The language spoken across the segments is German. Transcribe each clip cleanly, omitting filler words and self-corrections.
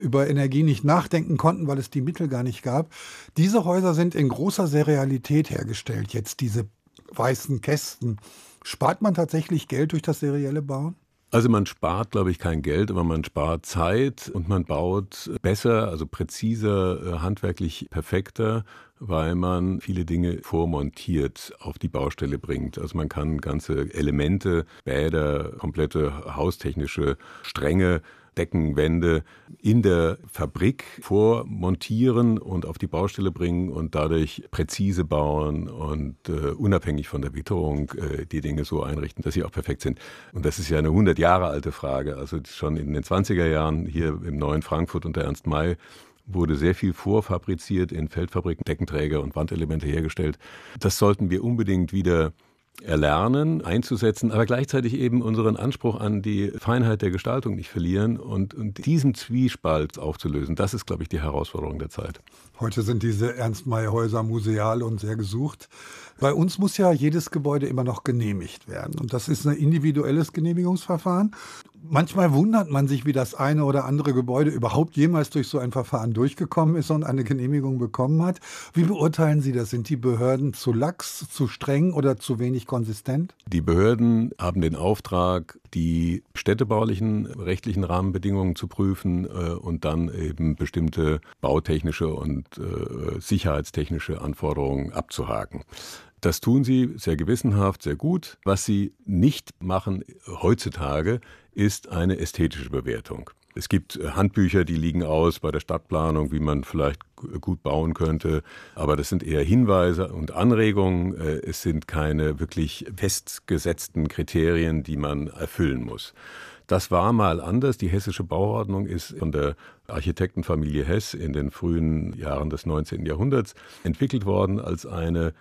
über Energie nicht nachdenken konnten, weil es die Mittel gar nicht gab. Diese Häuser sind in großer Serialität hergestellt, jetzt diese weißen Kästen. Spart man tatsächlich Geld durch das serielle Bauen? Also man spart, glaube ich, kein Geld, aber man spart Zeit und man baut besser, also präziser, handwerklich perfekter, weil man viele Dinge vormontiert auf die Baustelle bringt. Also man kann ganze Elemente, Bäder, komplette haustechnische Stränge, Decken, Wände in der Fabrik vormontieren und auf die Baustelle bringen und dadurch präzise bauen und unabhängig von der Witterung die Dinge so einrichten, dass sie auch perfekt sind. Und das ist ja eine 100 Jahre alte Frage. Also schon in den 20er Jahren hier im neuen Frankfurt unter Ernst May wurde sehr viel vorfabriziert in Feldfabriken, Deckenträger und Wandelemente hergestellt. Das sollten wir unbedingt wieder erlernen, einzusetzen, aber gleichzeitig eben unseren Anspruch an die Feinheit der Gestaltung nicht verlieren und diesen Zwiespalt aufzulösen. Das ist, glaube ich, die Herausforderung der Zeit. Heute sind diese Ernst-May-Häuser museal und sehr gesucht. Bei uns muss ja jedes Gebäude immer noch genehmigt werden. Und das ist ein individuelles Genehmigungsverfahren. Manchmal wundert man sich, wie das eine oder andere Gebäude überhaupt jemals durch so ein Verfahren durchgekommen ist und eine Genehmigung bekommen hat. Wie beurteilen Sie das? Sind die Behörden zu lax, zu streng oder zu wenig konsistent? Die Behörden haben den Auftrag, die städtebaulichen rechtlichen Rahmenbedingungen zu prüfen und dann eben bestimmte bautechnische und sicherheitstechnische Anforderungen abzuhaken. Das tun sie sehr gewissenhaft, sehr gut. Was sie nicht machen heutzutage, ist eine ästhetische Bewertung. Es gibt Handbücher, die liegen aus bei der Stadtplanung, wie man vielleicht gut bauen könnte. Aber das sind eher Hinweise und Anregungen. Es sind keine wirklich festgesetzten Kriterien, die man erfüllen muss. Das war mal anders. Die hessische Bauordnung ist von der Architektenfamilie Hess in den frühen Jahren des 19. Jahrhunderts entwickelt worden als eine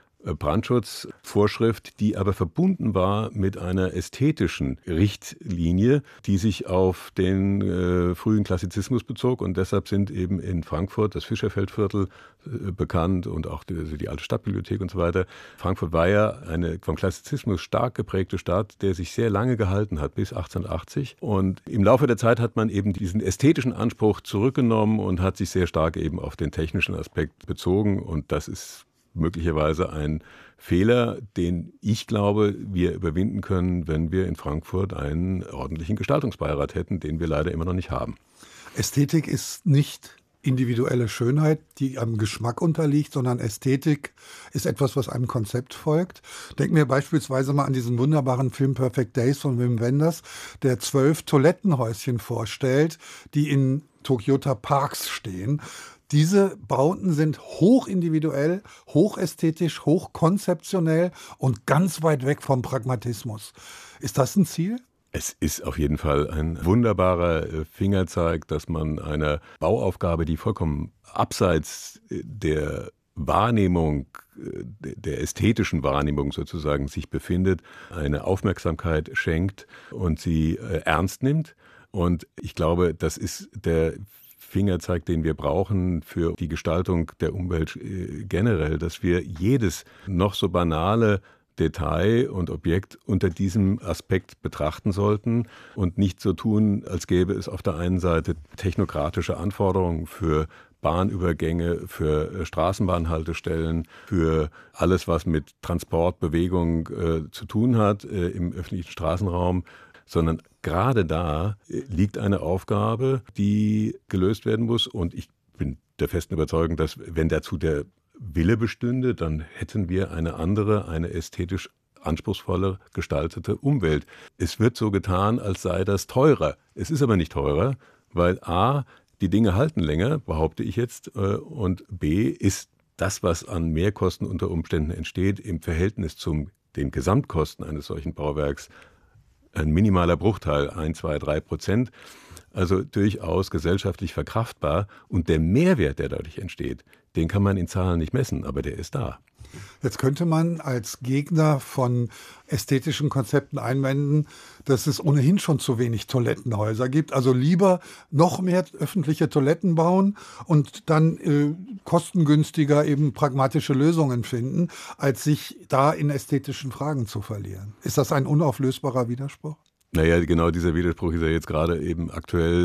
Brandschutzvorschrift, die aber verbunden war mit einer ästhetischen Richtlinie, die sich auf den frühen Klassizismus bezog. Und deshalb sind eben in Frankfurt das Fischerfeldviertel bekannt und auch die alte Stadtbibliothek und so weiter. Frankfurt war ja eine vom Klassizismus stark geprägte Stadt, der sich sehr lange gehalten hat, bis 1880. Und im Laufe der Zeit hat man eben diesen ästhetischen Anspruch zurückgenommen und hat sich sehr stark eben auf den technischen Aspekt bezogen. Und das ist möglicherweise ein Fehler, den ich glaube, wir überwinden können, wenn wir in Frankfurt einen ordentlichen Gestaltungsbeirat hätten, den wir leider immer noch nicht haben. Ästhetik ist nicht individuelle Schönheit, die am Geschmack unterliegt, sondern Ästhetik ist etwas, was einem Konzept folgt. Denk mir beispielsweise mal an diesen wunderbaren Film Perfect Days von Wim Wenders, der 12 Toilettenhäuschen vorstellt, die in Tokyota Parks stehen. Diese Bauten sind hochindividuell, hochästhetisch, hochkonzeptionell und ganz weit weg vom Pragmatismus. Ist das ein Ziel? Es ist auf jeden Fall ein wunderbarer Fingerzeig, dass man einer Bauaufgabe, die vollkommen abseits der Wahrnehmung, der ästhetischen Wahrnehmung sozusagen sich befindet, eine Aufmerksamkeit schenkt und sie ernst nimmt. Und ich glaube, das ist der Fingerzeig, den wir brauchen für die Gestaltung der Umwelt generell, dass wir jedes noch so banale Detail und Objekt unter diesem Aspekt betrachten sollten und nicht so tun, als gäbe es auf der einen Seite technokratische Anforderungen für Bahnübergänge, für Straßenbahnhaltestellen, für alles, was mit Transport, Bewegung zu tun hat im öffentlichen Straßenraum, sondern gerade da liegt eine Aufgabe, die gelöst werden muss. Und ich bin der festen Überzeugung, dass wenn dazu der Wille bestünde, dann hätten wir eine andere, eine ästhetisch anspruchsvoller gestaltete Umwelt. Es wird so getan, als sei das teurer. Es ist aber nicht teurer, weil A, die Dinge halten länger, behaupte ich jetzt, und B, ist das, was an Mehrkosten unter Umständen entsteht, im Verhältnis zu den Gesamtkosten eines solchen Bauwerks ein minimaler Bruchteil, 1, 2, 3%, also durchaus gesellschaftlich verkraftbar. Und der Mehrwert, der dadurch entsteht, den kann man in Zahlen nicht messen, aber der ist da. Jetzt könnte man als Gegner von ästhetischen Konzepten einwenden, dass es ohnehin schon zu wenig Toilettenhäuser gibt. Also lieber noch mehr öffentliche Toiletten bauen und dann kostengünstiger eben pragmatische Lösungen finden, als sich da in ästhetischen Fragen zu verlieren. Ist das ein unauflösbarer Widerspruch? Naja, genau dieser Widerspruch ist ja jetzt gerade eben aktuell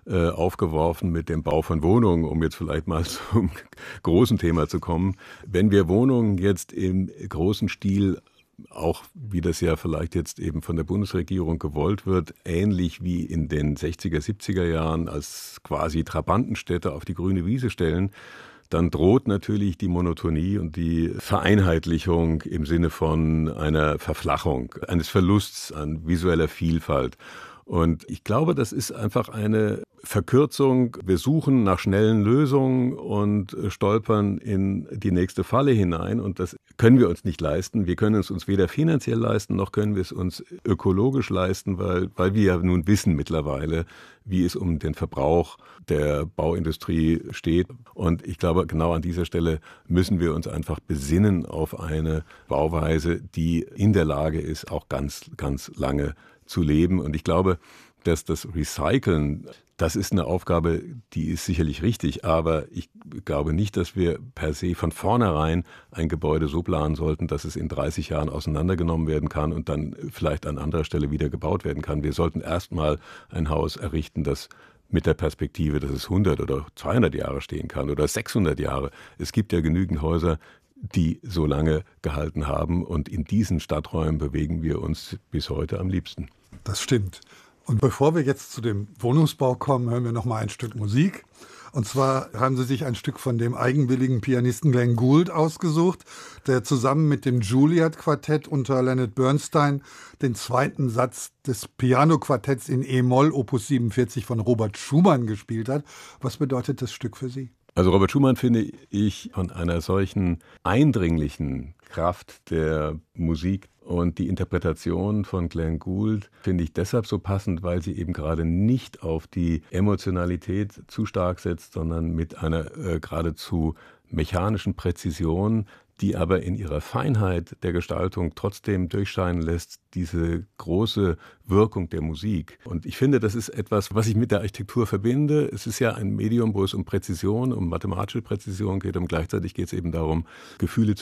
aufgeworfen mit dem Bau von Wohnungen, um jetzt vielleicht mal zum großen Thema zu kommen. Wenn wir Wohnungen jetzt im großen Stil, auch wie das ja vielleicht jetzt eben von der Bundesregierung gewollt wird, ähnlich wie in den 60er, 70er Jahren als quasi Trabantenstädte auf die grüne Wiese stellen, dann droht natürlich die Monotonie und die Vereinheitlichung im Sinne von einer Verflachung, eines Verlusts an visueller Vielfalt. Und ich glaube, das ist einfach eine Verkürzung. Wir suchen nach schnellen Lösungen und stolpern in die nächste Falle hinein. Und das können wir uns nicht leisten. Wir können es uns weder finanziell leisten, noch können wir es uns ökologisch leisten, weil wir ja nun wissen mittlerweile, wie es um den Verbrauch der Bauindustrie steht. Und ich glaube, genau an dieser Stelle müssen wir uns einfach besinnen auf eine Bauweise, die in der Lage ist, auch ganz, ganz lange zu leben. Und ich glaube, dass das Recyceln, das ist eine Aufgabe, die ist sicherlich richtig, aber ich glaube nicht, dass wir per se von vornherein ein Gebäude so planen sollten, dass es in 30 Jahren auseinandergenommen werden kann und dann vielleicht an anderer Stelle wieder gebaut werden kann. Wir sollten erstmal ein Haus errichten, das mit der Perspektive, dass es 100 oder 200 Jahre stehen kann oder 600 Jahre. Es gibt ja genügend Häuser, die so lange gehalten haben. Und in diesen Stadträumen bewegen wir uns bis heute am liebsten. Das stimmt. Und bevor wir jetzt zu dem Wohnungsbau kommen, hören wir noch mal ein Stück Musik. Und zwar haben Sie sich ein Stück von dem eigenwilligen Pianisten Glenn Gould ausgesucht, der zusammen mit dem Juilliard-Quartett unter Leonard Bernstein den zweiten Satz des Piano-Quartetts in E-Moll, Opus 47 von Robert Schumann gespielt hat. Was bedeutet das Stück für Sie? Also Robert Schumann finde ich von einer solchen eindringlichen Kraft der Musik und die Interpretation von Glenn Gould finde ich deshalb so passend, weil sie eben gerade nicht auf die Emotionalität zu stark setzt, sondern mit einer geradezu mechanischen Präzision, die aber in ihrer Feinheit der Gestaltung trotzdem durchscheinen lässt, diese große Wirkung der Musik. Und ich finde, das ist etwas, was ich mit der Architektur verbinde. Es ist ja ein Medium, wo es um Präzision, um mathematische Präzision geht und gleichzeitig geht es eben darum, Gefühle zu